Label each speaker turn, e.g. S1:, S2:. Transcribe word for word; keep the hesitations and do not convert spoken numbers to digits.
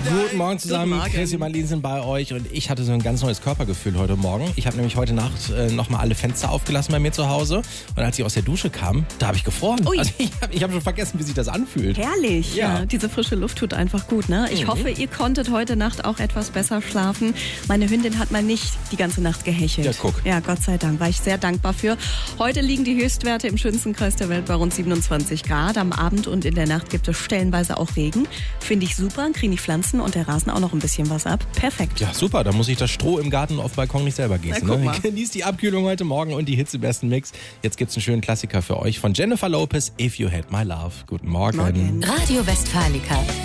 S1: Guten Morgen zusammen,
S2: Guten Morgen.
S1: Chris und Marlene sind bei euch und ich hatte so ein ganz neues Körpergefühl heute Morgen. Ich habe nämlich heute Nacht äh, nochmal alle Fenster aufgelassen bei mir zu Hause und als ich aus der Dusche kam, da habe ich gefroren.
S2: Ui.
S1: Also ich habe ich hab schon vergessen, wie sich das anfühlt.
S2: Herrlich, ja.
S1: Ja.
S2: Diese frische Luft tut einfach gut, ne? Ich
S1: Mhm.
S2: hoffe, ihr konntet heute Nacht auch etwas besser schlafen. Meine Hündin hat mal nicht die ganze Nacht gehechelt.
S1: Ja, guck.
S2: Ja, Gott sei Dank, war ich sehr dankbar für. Heute liegen die Höchstwerte im schönsten Kreis der Welt bei rund siebenundzwanzig Grad. Am Abend und in der Nacht gibt es stellenweise auch Regen. Finde ich super, kriegen die Pflanzen und der Rasen auch noch ein bisschen was ab. Perfekt.
S1: Ja, super, da muss ich das Stroh im Garten auf dem Balkon nicht selber gießen.
S2: Na, guck
S1: Ne?
S2: mal.
S1: Genießt die Abkühlung heute Morgen und die Hitze im besten Mix. Jetzt gibt's einen schönen Klassiker für euch von Jennifer Lopez, If You Had My Love. Guten Morgen.
S2: Morgen.
S3: Radio Westfalica.